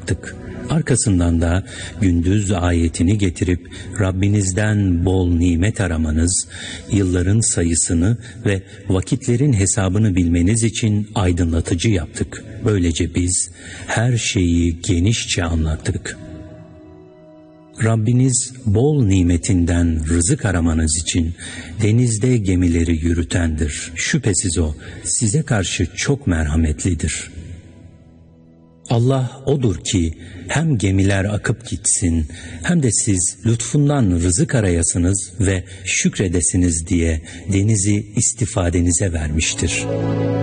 anlattık. Arkasından da gündüz ayetini getirip Rabbinizden bol nimet aramanız, yılların sayısını ve vakitlerin hesabını bilmeniz için aydınlatıcı yaptık. Böylece biz her şeyi genişçe anlattık. Rabbiniz bol nimetinden rızık aramanız için denizde gemileri yürütendir. Şüphesiz O size karşı çok merhametlidir. Allah O'dur ki hem gemiler akıp gitsin hem de siz lütfundan rızık arayasınız ve şükredesiniz diye denizi istifadenize vermiştir.